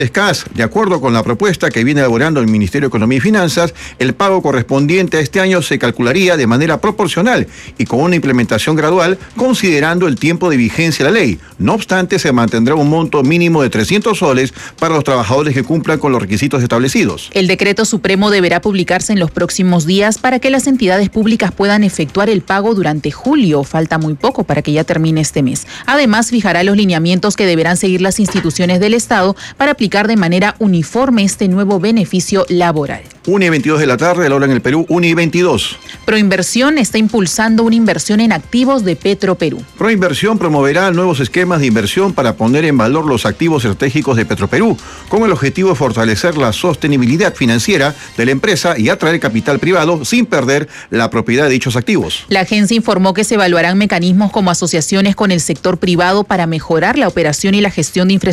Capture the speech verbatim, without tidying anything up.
S C A S. De acuerdo con la propuesta que viene elaborando el Ministerio de Economía y Finanzas, el pago correspondiente a este año se calcularía de manera proporcional y con una implementación gradual, considerando el tiempo de vigencia de la ley. No obstante, se mantendrá un monto mínimo de trescientos soles para los trabajadores que cumplan con los requisitos establecidos. El decreto supremo deberá publicarse en los próximos días para que las entidades públicas puedan efectuar el pago durante julio. Falta muy poco para que ya termine este mes. Además, fijará los lineamientos que deberán seguir las instituciones del Estado para aplicar de manera uniforme este nuevo beneficio laboral. una y veintidós de la tarde, la hora en el Perú, una y veintidós. Proinversión está impulsando una inversión en activos de Petroperú. Proinversión promoverá nuevos esquemas de inversión para poner en valor los activos estratégicos de Petroperú, con el objetivo de fortalecer la sostenibilidad financiera de la empresa y atraer capital privado sin perder la propiedad de dichos activos. La agencia informó que se evaluarán mecanismos como asociaciones con el sector privado para mejorar la operación y la gestión de infraestructura